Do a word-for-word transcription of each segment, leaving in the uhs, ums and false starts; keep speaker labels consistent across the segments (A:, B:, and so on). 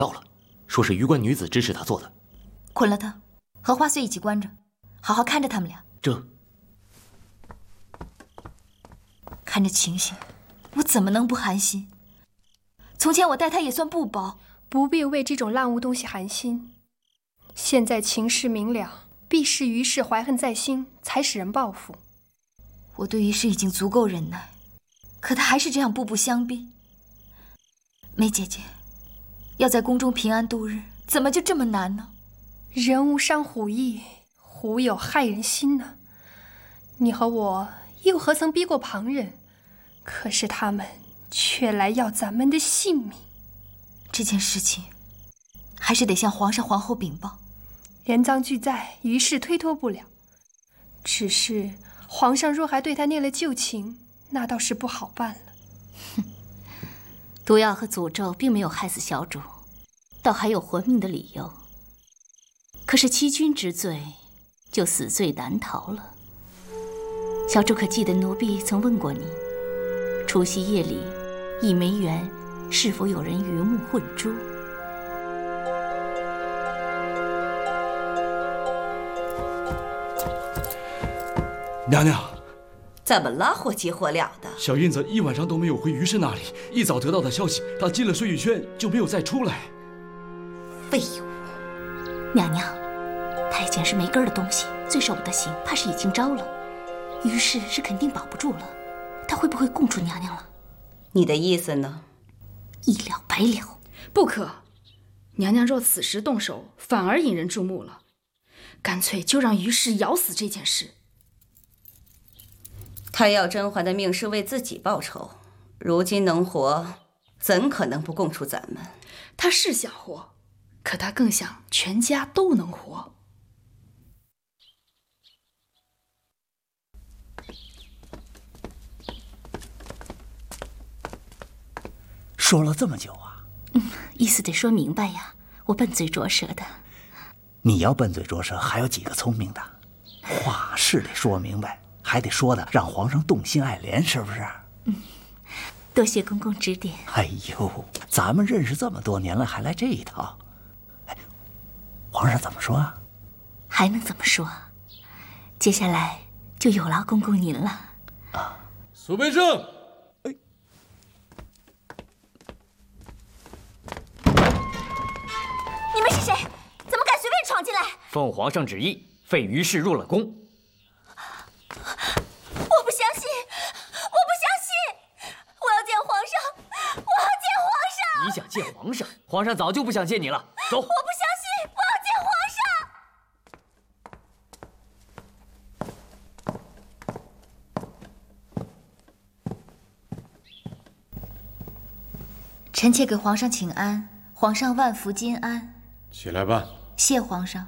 A: 到了，说是榆关女子指使他做的。
B: 捆了他，和花穗一起关着，好好看着他们俩。
A: 这，
B: 看这情形，我怎么能不寒心？从前我待他也算不薄，
C: 不必为这种烂物东西寒心。现在情势明了，必是于氏怀恨在心，才使人报复。
B: 我对于氏已经足够忍耐，可他还是这样步步相逼。梅姐姐，要在宫中平安度日，怎么就这么难呢？
C: 人无伤虎意，虎有害人心呢。你和我又何曾逼过旁人？可是他们却来要咱们的性命。
B: 这件事情还是得向皇上皇后禀报。
C: 人赃俱在，于是推脱不了。只是皇上若还对他念了旧情，那倒是不好办了。
D: 哼，毒药和诅咒并没有害死小主，倒还有活命的理由。可是欺君之罪，就死罪难逃了。小主可记得奴婢曾问过你，除夕夜里倚梅园是否有人鱼目混珠？
E: 娘娘，
F: 怎么了？或急或了的。
E: 小印子一晚上都没有回于氏那里，一早得到的消息，他进了碎玉轩就没有再出来。
F: 废物！
D: 娘娘，太监是没根的东西，最受不得刑，怕是已经招了。于氏是肯定保不住了，他会不会供出娘娘了？
F: 你的意思呢？
D: 一了百了。
G: 不可，娘娘若此时动手，反而引人注目了。干脆就让于氏咬死这件事。
F: 他要甄嬛的命是为自己报仇，如今能活，怎可能不供出咱们？
G: 他是想活，可他更想全家都能活。
H: 说了这么久啊？
D: 嗯，意思得说明白呀，我笨嘴拙舌的。
H: 你要笨嘴拙舌，还有几个聪明的？话是得说明白。还得说的让皇上动心爱怜，是不是？
D: 嗯，多谢公公指点。
H: 哎呦，咱们认识这么多年了，还来这一套？哎，皇上怎么说啊？
D: 还能怎么说？接下来就有劳公公您了。
E: 啊，苏培盛，哎，
B: 你们是谁？怎么敢随便闯进来？
A: 奉皇上旨意，废于氏入了宫。
B: 我不相信，我不相信！我要见皇上，我要见皇上！
A: 你想见皇上？皇上早就不想见你了。走！我不
B: 相信，我要见皇上！臣妾给皇上请安，皇上万福金安。
I: 起来吧。
B: 谢皇上。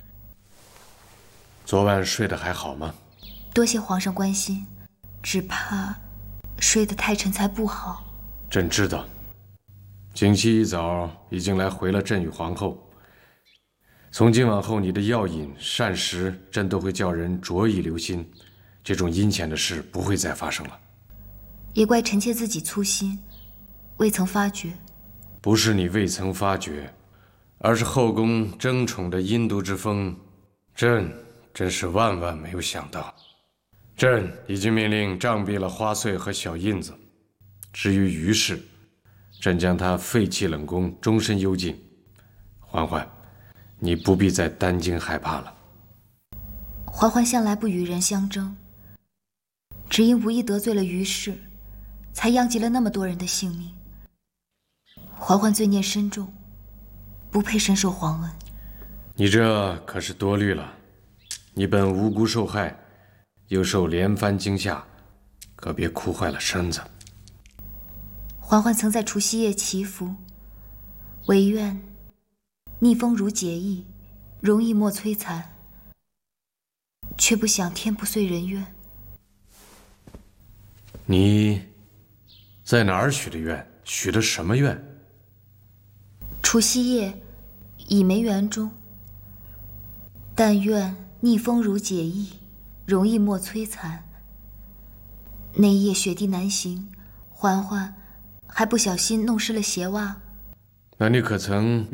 I: 昨晚睡得还好吗？
B: 多谢皇上关心，只怕睡得太沉才不好。
I: 朕知道，景熙一早已经来回了朕与皇后。从今往后，你的药饮膳食，朕都会叫人着意留心，这种阴险的事不会再发生了。
B: 也怪臣妾自己粗心，未曾发觉。
I: 不是你未曾发觉，而是后宫争宠的阴毒之风，朕真是万万没有想到。朕已经命令杖毙了花穗和小印子，至于于氏，朕将他废弃冷宫，终身幽禁。嬛嬛，你不必再担惊害怕了。
B: 嬛嬛向来不与人相争，只因无意得罪了于氏，才殃及了那么多人的性命。嬛嬛罪孽深重，不配深受皇恩。
I: 你这可是多虑了，你本无辜受害，又受连番惊吓，可别哭坏了身子。
B: 嬛嬛曾在除夕夜祈福，唯愿逆风如解意，容易莫摧残，却不想天不遂人愿。
I: 你在哪儿许的愿？许的什么愿？
B: 除夕夜倚梅园中，但愿逆风如解意，容易莫摧残。那一夜雪地难行，嬛嬛还不小心弄湿了鞋袜。
I: 那你可曾